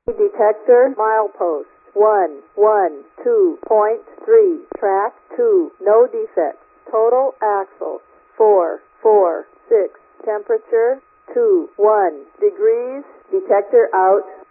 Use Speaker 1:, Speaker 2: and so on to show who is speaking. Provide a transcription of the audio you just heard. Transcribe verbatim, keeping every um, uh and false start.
Speaker 1: Detector milepost one one two point three. Track two. No defects. Total axles four four six. Temperature two one degrees. Detector out.